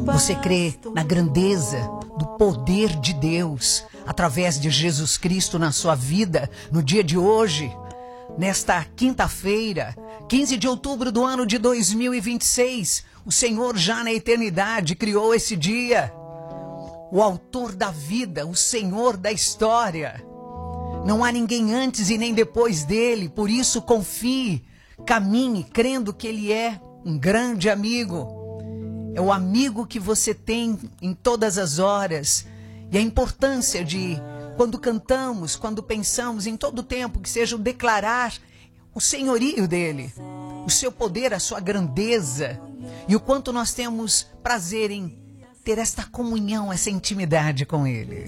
Você crê na grandeza do poder de Deus através de Jesus Cristo na sua vida no dia de hoje, nesta quinta-feira, 15 de outubro do ano de 2026? O Senhor já na eternidade criou esse dia. O autor da vida, o Senhor da história. Não há ninguém antes e nem depois dele, por isso confie, caminhe crendo que ele é um grande amigo. É o amigo que você tem em todas as horas. E a importância de, quando cantamos, quando pensamos em todo o tempo, que seja o declarar o senhorio dele, o seu poder, a sua grandeza, e o quanto nós temos prazer em ter esta comunhão, essa intimidade com ele.